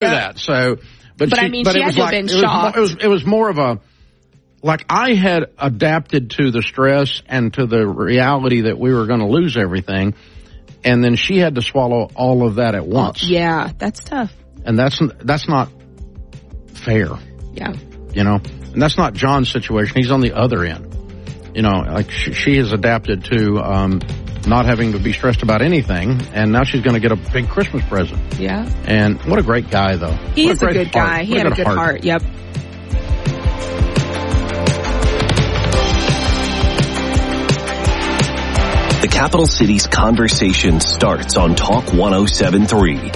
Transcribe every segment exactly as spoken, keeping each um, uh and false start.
that. So, but, but she, I mean, but she it had was to like, have been it shocked. Was, it was, it was more of a, like I had adapted to the stress and to the reality that we were going to lose everything. And then she had to swallow all of that at once. Oh, yeah, that's tough. And that's, that's not fair. Yeah. You know, and that's not John's situation. He's on the other end. You know, like she, she has adapted to um, not having to be stressed about anything, and now she's going to get a big Christmas present. Yeah. And what a great guy, though. He what is a, a good heart. guy. He what had a good, a good heart. heart. Yep. The capital city's conversation starts on Talk one oh seven point three.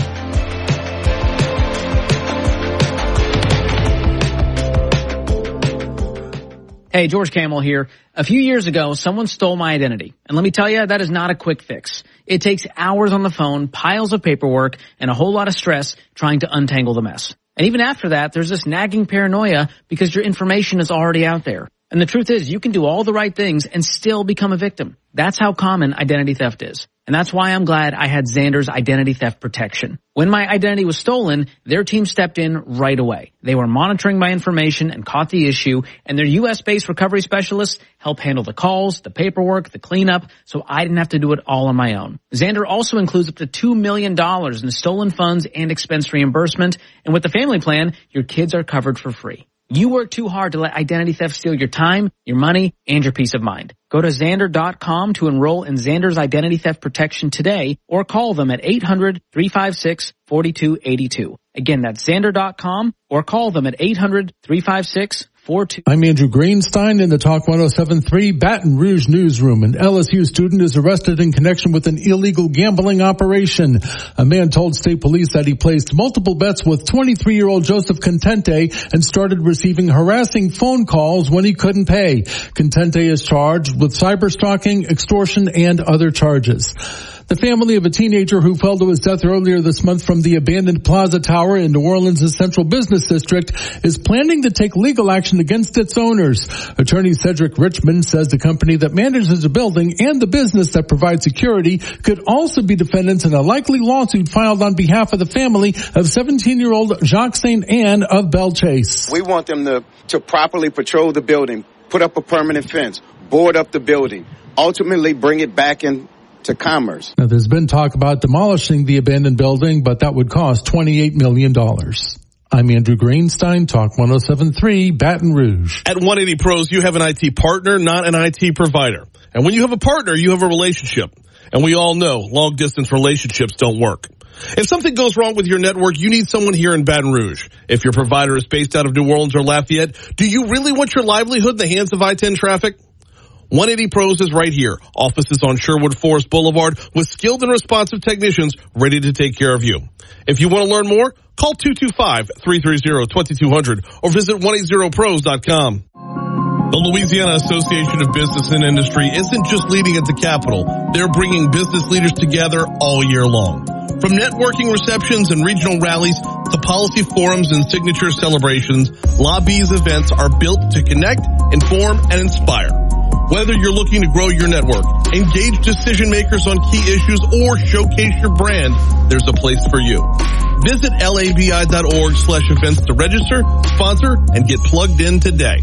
Hey, George Camel here. A few years ago, someone stole my identity. And let me tell you, that is not a quick fix. It takes hours on the phone, piles of paperwork, and a whole lot of stress trying to untangle the mess. And even after that, there's this nagging paranoia because your information is already out there. And the truth is, you can do all the right things and still become a victim. That's how common identity theft is. And that's why I'm glad I had Xander's identity theft protection. When my identity was stolen, their team stepped in right away. They were monitoring my information and caught the issue, and their U S-based recovery specialists help handle the calls, the paperwork, the cleanup, so I didn't have to do it all on my own. Xander also includes up to two million dollars in stolen funds and expense reimbursement, and with the family plan, your kids are covered for free. You work too hard to let identity theft steal your time, your money, and your peace of mind. Go to Xander dot com to enroll in Xander's identity theft protection today, or call them at eight hundred, three five six, four two eight two. Again, that's Xander dot com, or call them at eight hundred, three five six, four two eight two. I'm Andrew Greenstein in the Talk one oh seven point three Baton Rouge newsroom. An L S U student is arrested in connection with an illegal gambling operation. A man told state police that he placed multiple bets with twenty-three-year-old Joseph Contente and started receiving harassing phone calls when he couldn't pay. Contente is charged with cyber stalking, extortion, and other charges. The family of a teenager who fell to his death earlier this month from the abandoned Plaza Tower in New Orleans' Central Business District is planning to take legal action against its owners. Attorney Cedric Richmond says the company that manages the building and the business that provides security could also be defendants in a likely lawsuit filed on behalf of the family of seventeen-year-old Jacques Saint Anne of Belle Chase. We want them to, to properly patrol the building, put up a permanent fence, board up the building, ultimately bring it back in to commerce. Now, there's been talk about demolishing the abandoned building, but that would cost twenty-eight million dollars. I'm Andrew Greenstein, Talk one oh seven point three, Baton Rouge. At one eighty Pros, you have an I T partner, not an I T provider. And when you have a partner, you have a relationship. And we all know long-distance relationships don't work. If something goes wrong with your network, you need someone here in Baton Rouge. If your provider is based out of New Orleans or Lafayette, do you really want your livelihood in the hands of I ten traffic? one eighty Pros is right here. Offices on Sherwood Forest Boulevard with skilled and responsive technicians ready to take care of you. If you want to learn more, call two two five, three three zero, two two zero zero or visit one eighty pros dot com. The Louisiana Association of Business and Industry isn't just leading at the Capitol. They're bringing business leaders together all year long. From networking receptions and regional rallies to policy forums and signature celebrations, Lobby's events are built to connect, inform, and inspire. Whether you're looking to grow your network, engage decision makers on key issues, or showcase your brand, there's a place for you. Visit labi.org slash events to register, sponsor, and get plugged in today.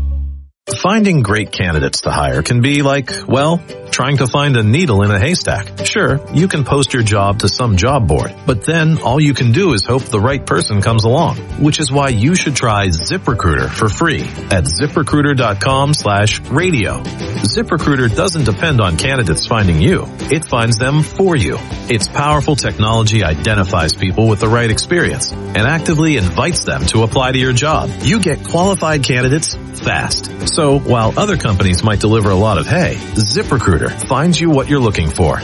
Finding great candidates to hire can be like, well, trying to find a needle in a haystack. Sure, you can post your job to some job board, but then all you can do is hope the right person comes along, which is why you should try ZipRecruiter for free at ZipRecruiter.com slash radio. ZipRecruiter doesn't depend on candidates finding you. It finds them for you. Its powerful technology identifies people with the right experience and actively invites them to apply to your job. You get qualified candidates fast. So while other companies might deliver a lot of hay, ZipRecruiter finds you what you're looking for.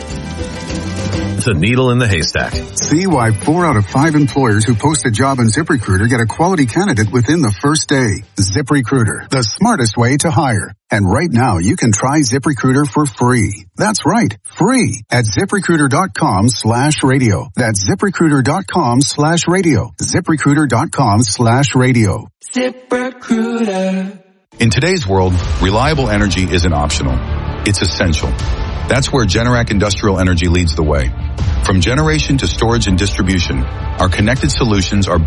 The needle in the haystack. See why four out of five employers who post a job on ZipRecruiter get a quality candidate within the first day. ZipRecruiter, the smartest way to hire. And right now, you can try ZipRecruiter for free. That's right, free at ZipRecruiter.com slash radio. That's ZipRecruiter.com slash radio. ZipRecruiter.com slash radio. ZipRecruiter. In today's world, reliable energy isn't optional. It's essential. That's where Generac Industrial Energy leads the way. From generation to storage and distribution, our connected solutions are